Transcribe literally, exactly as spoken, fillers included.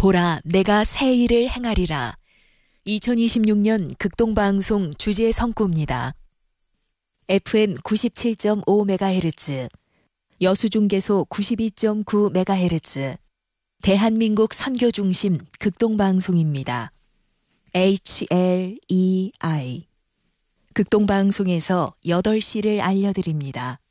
보라, 내가 새 일을 행하리라. 이천이십육 년 극동방송 주제 성구입니다. 에프엠 구십칠 점 오 메가헤르츠, 여수중계소 구십이 점 구 메가헤르츠, 대한민국 선교중심 극동방송입니다. 에이치 엘 이 아이 극동방송에서 여덟 시를 알려드립니다.